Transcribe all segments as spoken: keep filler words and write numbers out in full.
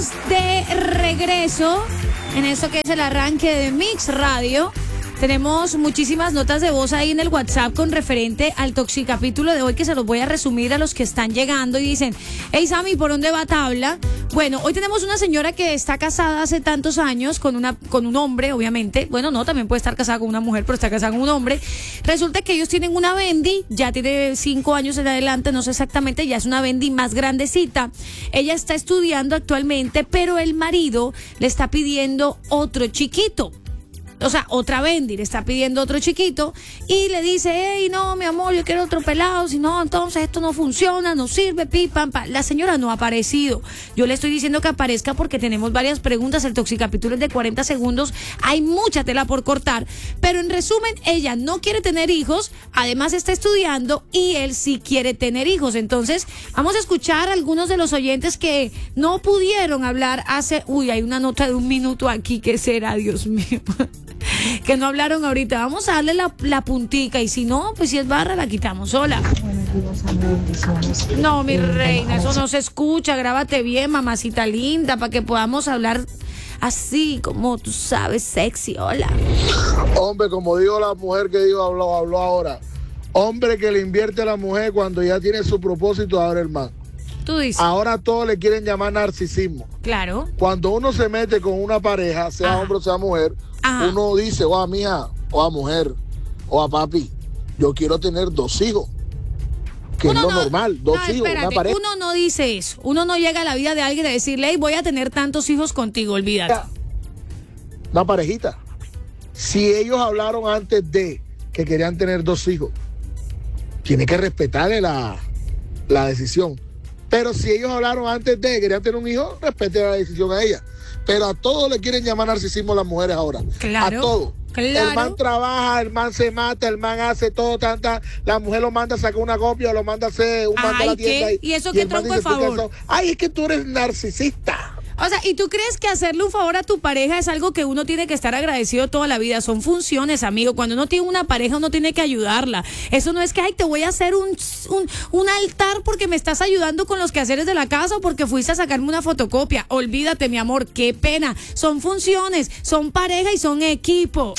estamos de regreso en esto que es el arranque de Mix Radio. Tenemos muchísimas notas de voz ahí en el WhatsApp con referente al toxicapítulo de hoy, que se los voy a resumir a los que están llegando y dicen: hey Sammy, ¿por dónde va tabla? Bueno, hoy tenemos una señora que está casada hace tantos años con una con un hombre, obviamente. Bueno, no, también puede estar casada con una mujer, pero está casada con un hombre. Resulta que ellos tienen una Bendy, ya tiene cinco años en adelante, no sé exactamente, ya es una Bendy más grandecita. Ella está estudiando actualmente, pero el marido le está pidiendo otro chiquito. O sea, otra Bendy, le está pidiendo otro chiquito y le dice: hey, no, mi amor, yo quiero otro pelado, si no, entonces esto no funciona, no sirve, pi, pam, pam. La señora no ha aparecido. Yo le estoy diciendo que aparezca porque tenemos varias preguntas, el toxicapítulo es de cuarenta segundos, hay mucha tela por cortar, pero en resumen, ella no quiere tener hijos, además está estudiando y él sí quiere tener hijos. Entonces, vamos a escuchar a algunos de los oyentes que no pudieron hablar hace... Uy, hay una nota de un minuto aquí, ¿qué será, Dios mío? Que no hablaron ahorita. Vamos a darle la, la puntica y si no, pues si es barra la quitamos. Hola. No, mi reina, eso no se escucha. Grábate bien, mamacita linda, para que podamos hablar así como tú sabes, sexy. Hola. Hombre, como dijo la mujer que dijo, habló, habló ahora. Hombre que le invierte a la mujer cuando ya tiene su propósito, ahora el man. Tú dices. Ahora todos le quieren llamar narcisismo. Claro. Cuando uno se mete con una pareja, sea Ajá. hombre o sea mujer, Ajá. uno dice: o a mija, o a mujer, o a papi, yo quiero tener dos hijos. Que Uno es lo no, normal, dos no, hijos, espérate, una pareja. Uno no dice eso. Uno no llega a la vida de alguien a decirle: hey, voy a tener tantos hijos contigo, olvídate. Una parejita. Si ellos hablaron antes de que querían tener dos hijos, tiene que respetarle la, la decisión. Pero si ellos hablaron antes de que querían tener un hijo, respete la decisión a ella. Pero a todos le quieren llamar narcisismo las mujeres ahora. Claro. A todos. Claro. El man trabaja, el man se mata, el man hace todo, tanta. La mujer lo manda a sacar una copia, lo manda a hacer un manda a la tienda. ¿Qué? Y, ¿Y eso y qué el man tronco de dice: favor? "Eso". Ay, es que tú eres narcisista. O sea, ¿y tú crees que hacerle un favor a tu pareja es algo que uno tiene que estar agradecido toda la vida? Son funciones, amigo. Cuando uno tiene una pareja, uno tiene que ayudarla. Eso no es que, ay, te voy a hacer un, un, un altar porque me estás ayudando con los quehaceres de la casa o porque fuiste a sacarme una fotocopia. Olvídate, mi amor, qué pena. Son funciones, son pareja y son equipo.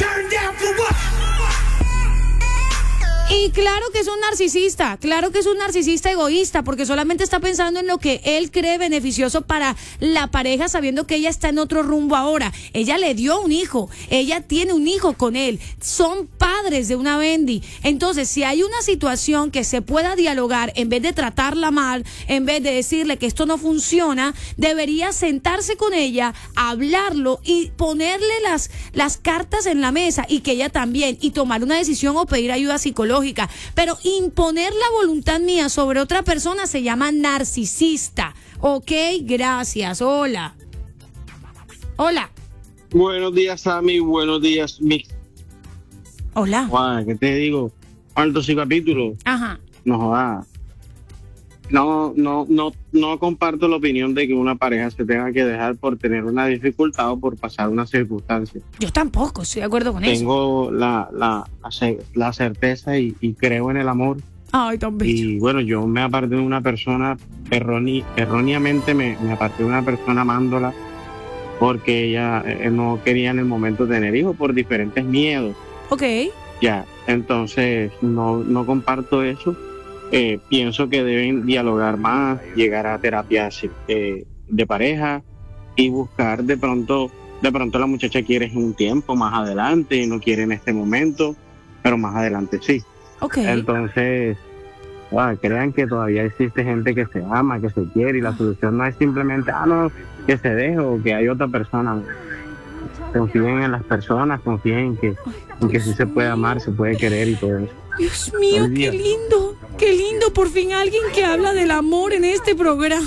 Y claro que es un narcisista, claro que es un narcisista egoísta, porque solamente está pensando en lo que él cree beneficioso para la pareja, sabiendo que ella está en otro rumbo ahora. Ella le dio un hijo, ella tiene un hijo con él, son padres de una Bendy. Entonces, si hay una situación que se pueda dialogar, en vez de tratarla mal, en vez de decirle que esto no funciona, debería sentarse con ella, hablarlo y ponerle las, las cartas en la mesa, y que ella también, y tomar una decisión o pedir ayuda psicológica. Pero imponer la voluntad mía sobre otra persona se llama narcisista. Ok, gracias. Hola. Hola. Buenos días, Sammy. Buenos días, Mix. Hola. Juan, ¿qué te digo? Alto sí capítulo. Ajá. No jodas. No, no, no, no comparto la opinión de que una pareja se tenga que dejar por tener una dificultad o por pasar una circunstancia. Yo tampoco estoy de acuerdo con eso. Tengo la, la, la, la certeza y, y creo en el amor. Ay, tan bello. Y bueno, yo me aparté de una persona, erróne, erróneamente me, me aparté de una persona amándola porque ella eh, no quería en el momento tener hijos por diferentes miedos. Ok. Ya, entonces no, no comparto eso. Eh, pienso que deben dialogar más, llegar a terapias eh, de pareja y buscar de pronto, de pronto la muchacha quiere un tiempo más adelante, no quiere en este momento, pero más adelante sí. Okay. Entonces, wow, crean que todavía existe gente que se ama, que se quiere, y la solución no es simplemente, ah, no, que se deje o que hay otra persona. Confíen en las personas, confíen en que, en que sí se puede amar, se puede querer y todo eso. Dios mío, qué lindo, qué lindo, por fin alguien que habla del amor en este programa.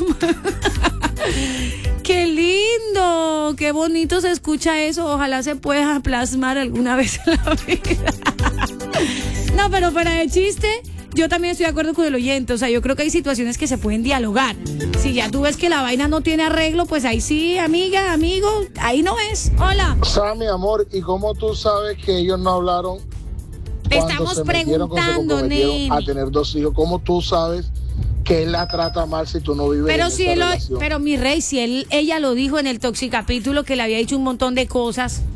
Qué lindo, qué bonito se escucha eso, ojalá se pueda plasmar alguna vez en la vida. No, pero para de chiste, yo también estoy de acuerdo con el oyente, o sea, yo creo que hay situaciones que se pueden dialogar. Si ya tú ves que la vaina no tiene arreglo, pues ahí sí, amiga, amigo, ahí no es. Hola. Sammy, amor, ¿y cómo tú sabes que ellos no hablaron? Te estamos preguntando, nene. A tener dos hijos, ¿cómo tú sabes que él la trata mal si tú no vives Pero en si esa él lo- relación. pero mi rey, si él, ella lo dijo en el toxicapítulo que le había dicho un montón de cosas.